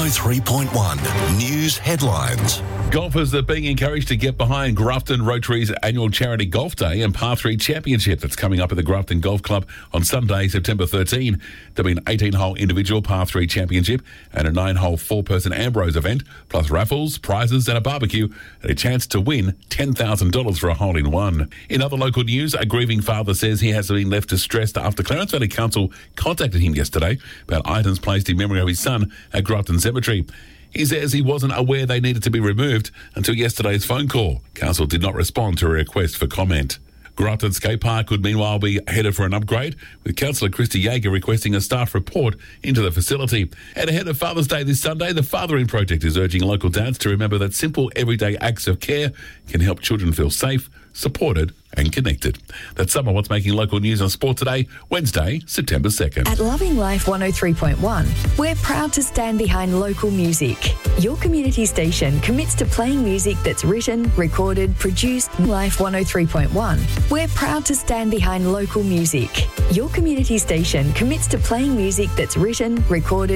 103.1 News Headlines. Golfers are being encouraged to get behind Grafton Rotary's annual Charity Golf Day and Par 3 Championship that's coming up at the Grafton Golf Club on Sunday, September 13. There'll be an 18-hole individual Par 3 Championship and a 9-hole 4-person Ambrose event, plus raffles, prizes and a barbecue and a chance to win $10,000 for a hole-in-one. In other local news, a grieving father says he has been left distressed after Clarence Valley Council contacted him yesterday about items placed in memory of his son at Grafton Cemetery. He says he wasn't aware they needed to be removed until yesterday's phone call. Council did not respond to a request for comment. Grafton Skate Park could meanwhile be headed for an upgrade, with Councillor Christy Yeager requesting a staff report into the facility. And ahead of Father's Day this Sunday, the Fathering Project is urging local dads to remember that simple everyday acts of care can help children feel safe, supported and connected. That's some of what's making local news on Sport today, Wednesday, September 2nd. At Loving Life 103.1, we're proud to stand behind local music. Your community station commits to playing music that's written, recorded, produced. Life 103.1, we're proud to stand behind local music. Your community station commits to playing music that's written, recorded,